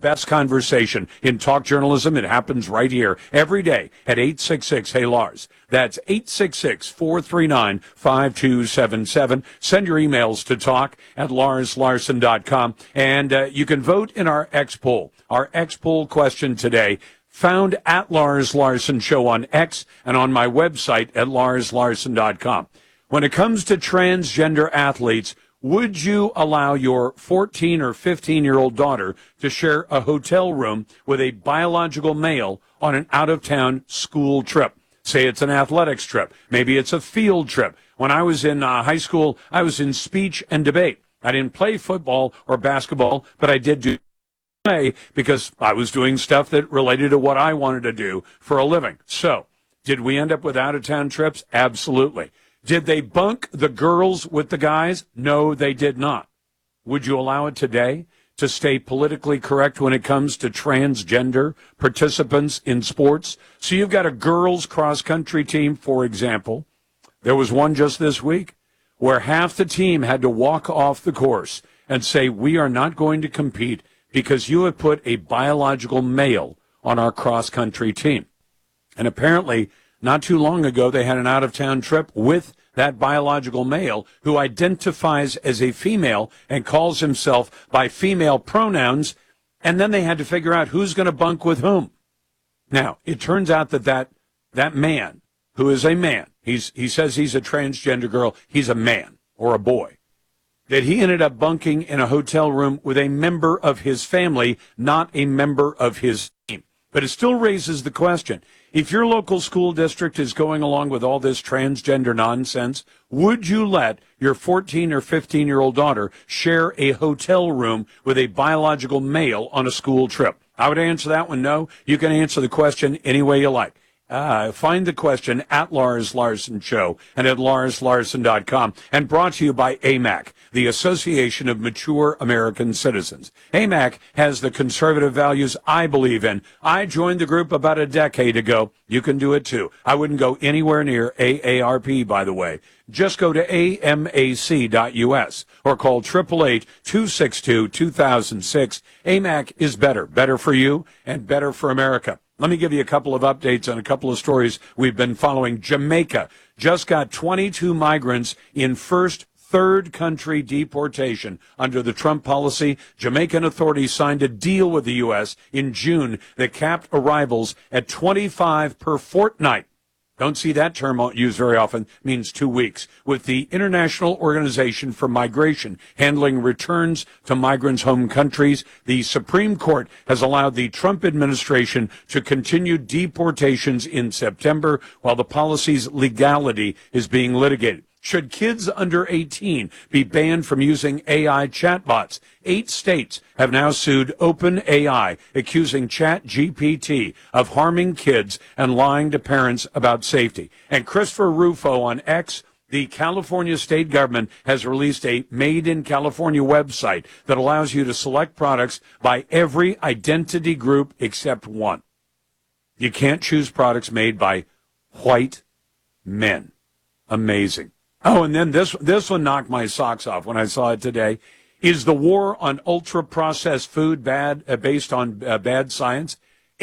best conversation in talk journalism. It happens right here every day at 866-HEY-LARS. That's 866-439-5277. Send your emails to talk@larslarson.com. And you can vote in our X poll. Our X poll question today, found at Lars Larson Show on X and on my website at larslarson.com. When it comes to transgender athletes, would you allow your 14 or 15-year-old daughter to share a hotel room with a biological male on an out-of-town school trip? Say it's an athletics trip. Maybe it's a field trip. When I was in high school, I was in speech and debate. I didn't play football or basketball, but I did do because I was doing stuff that related to what I wanted to do for a living. So, did we end up with out-of-town trips? Absolutely. Did they bunk the girls with the guys? No, they did not. Would you allow it today to stay politically correct when it comes to transgender participants in sports? So you've got a girls cross-country team, for example. There was one just this week where half the team had to walk off the course and say, we are not going to compete because you have put a biological male on our cross-country team. And apparently, not too long ago, they had an out-of-town trip with that biological male who identifies as a female and calls himself by female pronouns, and then they had to figure out who's going to bunk with whom. Now, it turns out that man, who is a man, he says he's a transgender girl, he's a man or a boy, that he ended up bunking in a hotel room with a member of his family, not a member of his team. But it still raises the question, if your local school district is going along with all this transgender nonsense, would you let your 14 or 15-year-old daughter share a hotel room with a biological male on a school trip? I would answer that one no. You can answer the question any way you like. Find the question at Lars Larson Show and at larslarson.com, and brought to you by AMAC, the Association of Mature American Citizens. AMAC has the conservative values I believe in. I joined the group about a decade ago. You can do it too. I wouldn't go anywhere near AARP, by the way. Just go to amac.us or call 888-262-2006. AMAC is better. Better for you and better for America. Let me give you a couple of updates on a couple of stories we've been following. Jamaica just got 22 migrants in third country deportation under the Trump policy. Jamaican authorities signed a deal with the U.S. in June that capped arrivals at 25 per fortnight. Don't see that term used very often. It means 2 weeks. With the International Organization for Migration handling returns to migrants' home countries, the Supreme Court has allowed the Trump administration to continue deportations in September while the policy's legality is being litigated. Should kids under 18 be banned from using AI chatbots? 8 states have now sued OpenAI, accusing ChatGPT of harming kids and lying to parents about safety. And Christopher Rufo on X, the California state government has released a Made in California website that allows you to select products by every identity group except one. You can't choose products made by white men. Amazing. Oh, and then this one knocked my socks off when I saw it today. Is the war on ultra-processed food bad, based on bad science?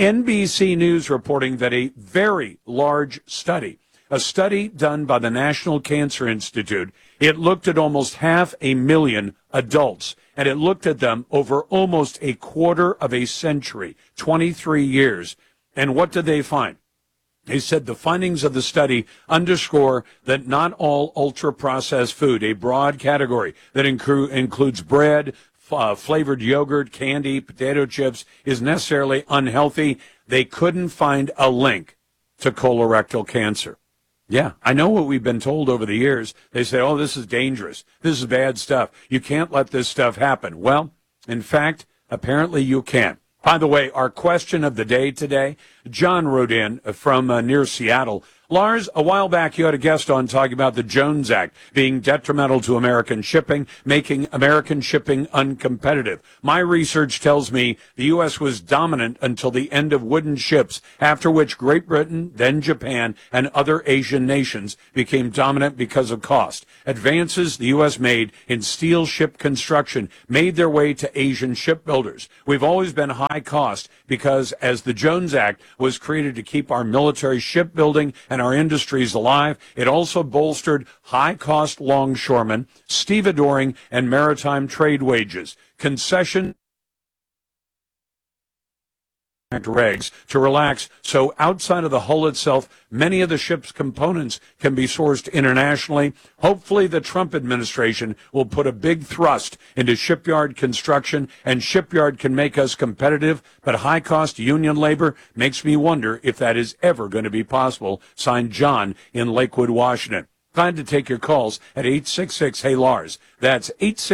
NBC News reporting that a very large study, a study done by the National Cancer Institute, it looked at almost 500,000 adults, and it looked at them over almost a quarter of a century, 23 years. And what did they find? They said the findings of the study underscore that not all ultra-processed food, a broad category that includes bread, flavored yogurt, candy, potato chips, is necessarily unhealthy. They couldn't find a link to colorectal cancer. Yeah, I know what we've been told over the years. They say, oh, this is dangerous. This is bad stuff. You can't let this stuff happen. Well, in fact, apparently you can. By the way, our question of the day today, John wrote in from near Seattle. Lars, a while back you had a guest on talking about the Jones Act being detrimental to American shipping, making American shipping uncompetitive. My research tells me the U.S. was dominant until the end of wooden ships, after which Great Britain, then Japan, and other Asian nations became dominant because of cost. Advances the U.S. made in steel ship construction made their way to Asian shipbuilders. We've always been high cost because as the Jones Act was created to keep our military shipbuilding and our industries alive, it also bolstered high-cost longshoremen, stevedoring, and maritime trade wages. Concession regs to relax, so outside of the hull itself, many of the ship's components can be sourced internationally. Hopefully the Trump administration will put a big thrust into shipyard construction, and shipyard can make us competitive, but high-cost union labor makes me wonder if that is ever going to be possible. Signed, John in Lakewood, Washington. Glad to take your calls at 866-HEY-LARS. That's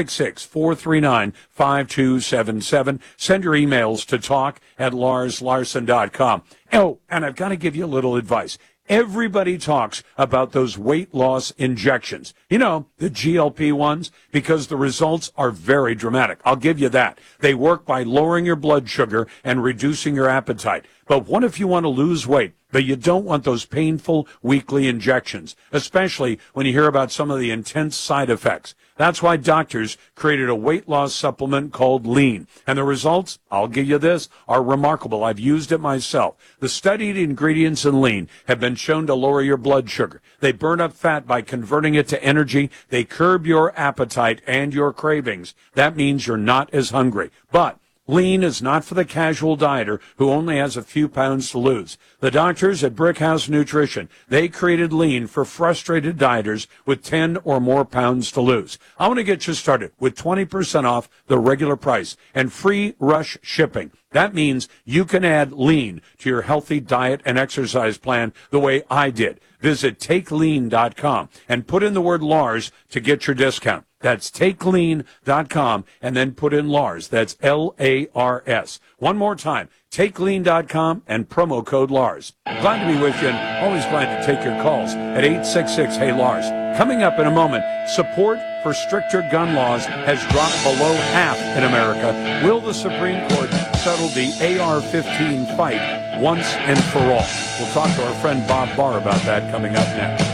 866-439-5277. Send your emails to talk@LarsLarson.com. Oh, and I've got to give you a little advice. Everybody talks about those weight loss injections. You know, the GLP ones, because the results are very dramatic. I'll give you that. They work by lowering your blood sugar and reducing your appetite. But what if you want to lose weight, but you don't want those painful weekly injections, especially when you hear about some of the intense side effects? That's why doctors created a weight loss supplement called Lean. And the results, I'll give you this, are remarkable. I've used it myself. The studied ingredients in Lean have been shown to lower your blood sugar. They burn up fat by converting it to energy. They curb your appetite and your cravings. That means you're not as hungry. But Lean is not for the casual dieter who only has a few pounds to lose. The doctors at Brickhouse Nutrition, they created Lean for frustrated dieters with 10 or more pounds to lose. I want to get you started with 20% off the regular price and free rush shipping. That means you can add Lean to your healthy diet and exercise plan the way I did. Visit TakeLean.com and put in the word Lars to get your discount. That's TakeLean.com and then put in Lars. That's L-A-R-S. One more time, TakeLean.com and promo code Lars. Glad to be with you and always glad to take your calls at 866-HEY-LARS. Coming up in a moment, support for stricter gun laws has dropped below half in America. Will the Supreme Court settle the AR-15 fight once and for all? We'll talk to our friend Bob Barr about that coming up next.